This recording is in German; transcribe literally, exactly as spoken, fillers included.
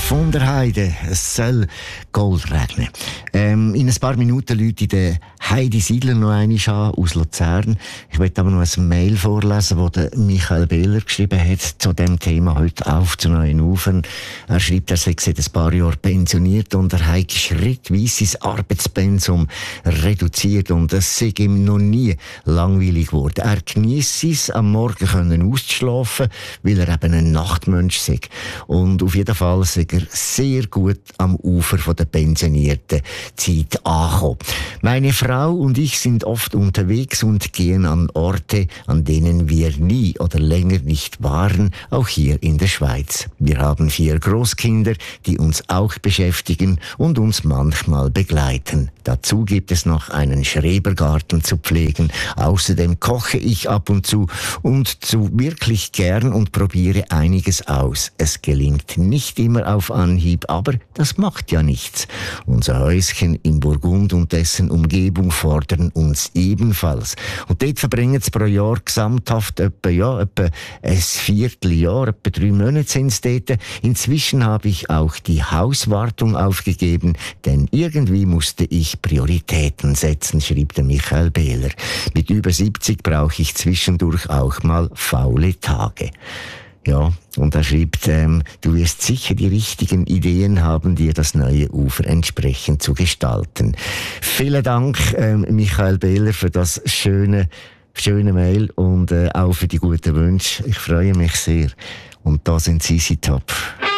von der Heide. Es soll Gold regnen. Ähm, in ein paar Minuten läutet der Heidi Siedler noch einmal an, aus Luzern. Ich möchte aber noch ein Mail vorlesen, das der Michael Behler geschrieben hat zu dem Thema heute auf zu neuen Ufern. Er schreibt, er sei seit ein paar Jahren pensioniert und er hat schrittweise sein Arbeitspensum reduziert und es sei ihm noch nie langweilig geworden. Er genießt es, am Morgen können auszuschlafen, weil er eben ein Nachtmensch sei. Und auf jeden Fall sei er sehr gut am Ufer von der pensionierten Zeit angekommen. Meine Frau und ich sind oft unterwegs und gehen an Orte, an denen wir nie oder länger nicht waren, auch hier in der Schweiz. Wir haben vier Großkinder, die uns auch beschäftigen und uns manchmal begleiten. Dazu gibt es noch einen Schrebergarten zu pflegen. Außerdem koche ich ab und zu und zu wirklich gern und probiere einiges aus. Es gelingt nicht immer auf Anhieb, aber das macht ja nichts. Unser Häuschen in Burgund und dessen Umgebung fordern uns ebenfalls. Und dort verbringen sie pro Jahr gesamthaft etwa, ja, etwa ein Vierteljahr, etwa drei Monate sind es dort. Inzwischen habe ich auch die Hauswartung aufgegeben, denn irgendwie musste ich Prioritäten setzen, schrieb der Michael Behler. Mit über siebzig brauche ich zwischendurch auch mal faule Tage. Ja, und er schreibt, ähm, du wirst sicher die richtigen Ideen haben, dir das neue Ufer entsprechend zu gestalten. Vielen Dank, ähm, Michael Behler, für das schöne, schöne Mail und äh, auch für die guten Wünsche. Ich freue mich sehr. Und da sind Sisi Top.